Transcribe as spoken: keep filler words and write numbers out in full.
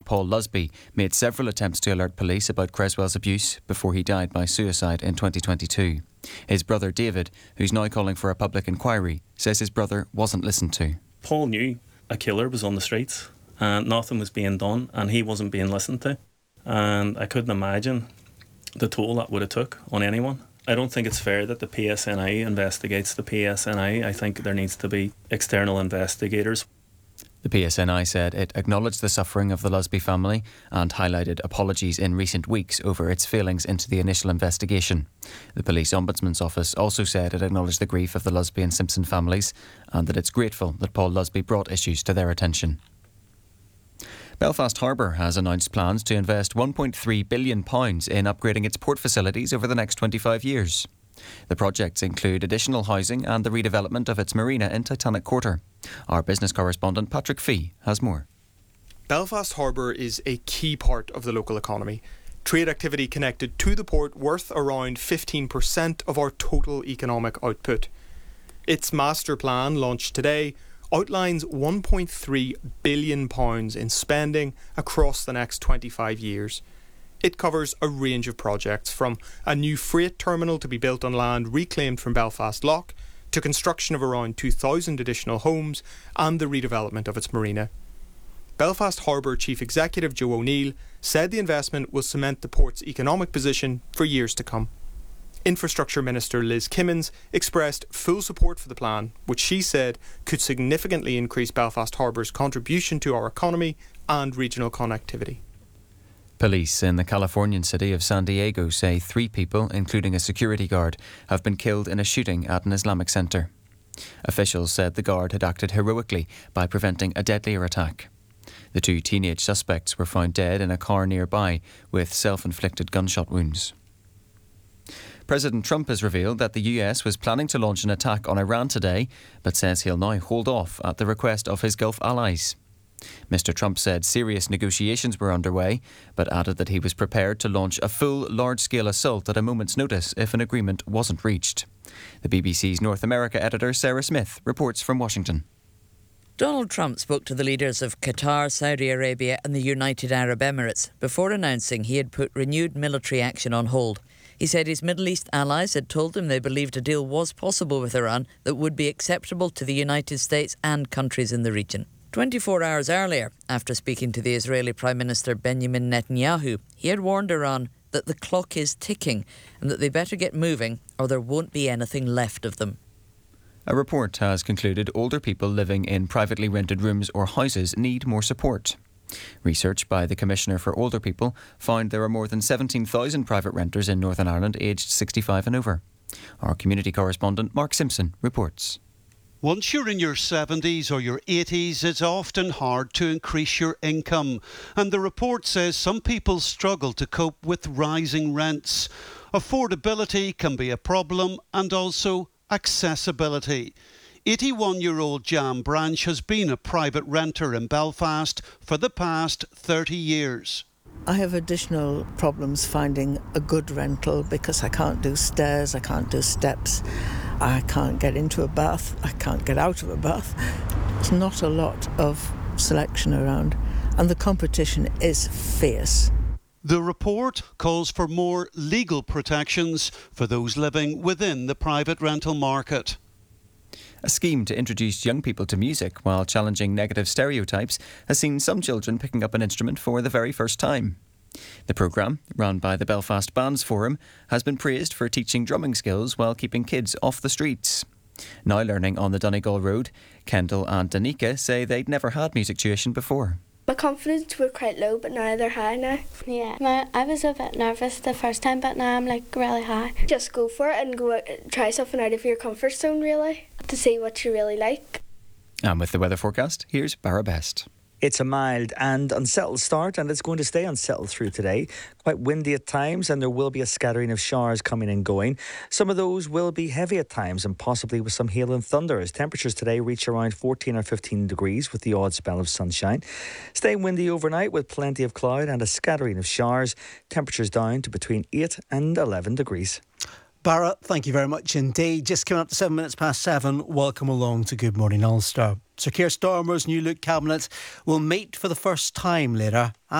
Paul Lusby made several attempts to alert police about Creswell's abuse before he died by suicide in twenty twenty-two. His brother David, who's now calling for a public inquiry, says his brother wasn't listened to. Paul knew a killer was on the streets and nothing was being done and he wasn't being listened to. And I couldn't imagine the toll that would have took on anyone. I don't think it's fair that the P S N I investigates the P S N I. I think there needs to be external investigators. The P S N I said it acknowledged the suffering of the Lusby family and highlighted apologies in recent weeks over its failings into the initial investigation. The Police Ombudsman's Office also said it acknowledged the grief of the Lusby and Simpson families and that it's grateful that Paul Lusby brought issues to their attention. Belfast Harbour has announced plans to invest one point three billion pounds in upgrading its port facilities over the next twenty-five years. The projects include additional housing and the redevelopment of its marina in Titanic Quarter. Our business correspondent Patrick Fee has more. Belfast Harbour is a key part of the local economy. Trade activity connected to the port worth around fifteen percent of our total economic output. Its master plan, launched today, outlines one point three billion pounds in spending across the next twenty-five years. It covers a range of projects, from a new freight terminal to be built on land reclaimed from Belfast Lough, to construction of around two thousand additional homes and the redevelopment of its marina. Belfast Harbour Chief Executive Joe O'Neill said the investment will cement the port's economic position for years to come. Infrastructure Minister Liz Kimmins expressed full support for the plan, which she said could significantly increase Belfast Harbour's contribution to our economy and regional connectivity. Police in the Californian city of San Diego say three people, including a security guard, have been killed in a shooting at an Islamic centre. Officials said the guard had acted heroically by preventing a deadlier attack. The two teenage suspects were found dead in a car nearby with self-inflicted gunshot wounds. President Trump has revealed that the U S was planning to launch an attack on Iran today, but says he'll now hold off at the request of his Gulf allies. Mister Trump said serious negotiations were underway, but added that he was prepared to launch a full, large-scale assault at a moment's notice if an agreement wasn't reached. The B B C's North America editor Sarah Smith reports from Washington. Donald Trump spoke to the leaders of Qatar, Saudi Arabia and the United Arab Emirates before announcing he had put renewed military action on hold. He said his Middle East allies had told him they believed a deal was possible with Iran that would be acceptable to the United States and countries in the region. twenty-four hours earlier, after speaking to the Israeli Prime Minister Benjamin Netanyahu, he had warned Iran that the clock is ticking and that they better get moving or there won't be anything left of them. A report has concluded older people living in privately rented rooms or houses need more support. Research by the Commissioner for Older People found there are more than seventeen thousand private renters in Northern Ireland aged sixty-five and over. Our community correspondent Mark Simpson reports. Once you're in your seventies or your eighties, it's often hard to increase your income. And the report says some people struggle to cope with rising rents. Affordability can be a problem, and also accessibility. eighty-one-year-old Jan Branch has been a private renter in Belfast for the past thirty years. I have additional problems finding a good rental because I can't do stairs, I can't do steps, I can't get into a bath, I can't get out of a bath. There's not a lot of selection around, and the competition is fierce. The report calls for more legal protections for those living within the private rental market. A scheme to introduce young people to music while challenging negative stereotypes has seen some children picking up an instrument for the very first time. The programme, run by the Belfast Bands Forum, has been praised for teaching drumming skills while keeping kids off the streets. Now learning on the Donegal Road, Kendall and Danica say they'd never had music tuition before. My confidence were quite low, but now they're high now. Yeah, my, I was a bit nervous the first time, but now I'm like really high. Just go for it and go out, try something out of your comfort zone, really, to see what you really like. And with the weather forecast, here's Barra Best. It's a mild and unsettled start, and it's going to stay unsettled through today. Quite windy at times, and there will be a scattering of showers coming and going. Some of those will be heavy at times, and possibly with some hail and thunder, as temperatures today reach around fourteen or fifteen degrees with the odd spell of sunshine. Staying windy overnight with plenty of cloud and a scattering of showers. Temperatures down to between eight and eleven degrees. Barra, thank you very much indeed. Just coming up to seven minutes past seven. Welcome along to Good Morning Ulster. Sir Keir Starmer's new look cabinet will meet for the first time later.